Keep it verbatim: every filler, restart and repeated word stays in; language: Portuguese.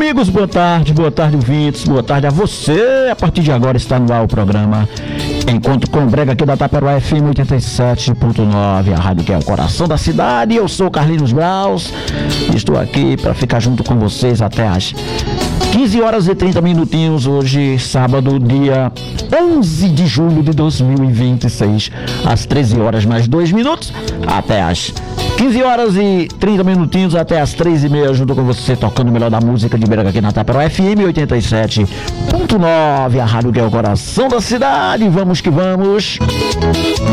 amigos, boa tarde, boa tarde, ouvintes, boa tarde a você. A partir de agora está no ar o programa Encontro com Brega aqui da Taperoá F M oitenta e sete ponto nove, a rádio que é o coração da cidade. Eu sou Carlinhos Graus e estou aqui para ficar junto com vocês até as quinze horas e trinta minutinhos, hoje, sábado, dia onze de julho de dois mil e vinte e seis, às treze horas mais dois minutos, até as quinze horas e trinta minutinhos, até as treze e meia, junto com você, tocando o melhor da música de Brega aqui na Taperoá F M oitenta e sete ponto nove, a rádio que é o coração da cidade. Vamos que vamos.